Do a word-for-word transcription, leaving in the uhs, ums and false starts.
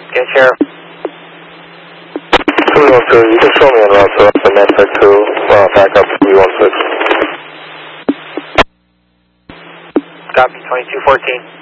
Get Sheriff. two one two, you can show me on route to the Manfred two, well, back up to three one six. Copy, twenty-two fourteen.